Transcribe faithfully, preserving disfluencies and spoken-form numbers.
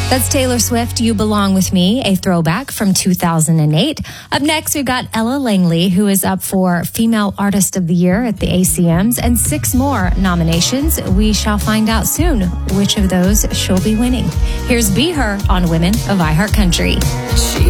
That's Taylor Swift, You Belong With Me, a throwback from two thousand eight. Up next, we've got Ella Langley, who is up for Female Artist of the Year at the A C Ms, and six more nominations. We shall find out soon which of those she'll be winning. Here's Be Her on Women of iHeartCountry.